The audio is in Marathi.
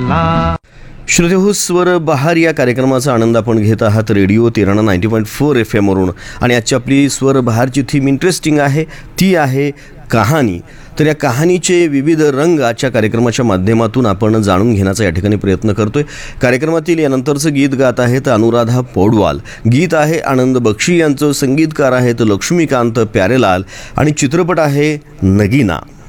श्रोतेहो, स्वर बहार या कार्यक्रमाचा आनंद आपण घेत आहात रेडिओ तिराणा 90.4 FM वरून. आणि आजची आपली स्वर बहारची थीम इंटरेस्टिंग आहे, ती आहे कहाणी. तर या कहाणीचे विविध रंग आजच्या कार्यक्रमाच्या माध्यमातून आपण जाणून घेण्याचा या ठिकाणी प्रयत्न करतोय. कार्यक्रमातील यानंतरचं गीत गात आहेत अनुराधा पौडवाल. गीत आहे आनंद बक्षी यांचं, संगीतकार आहेत लक्ष्मीकांत प्यारेलाल आणि चित्रपट आहे नगीना.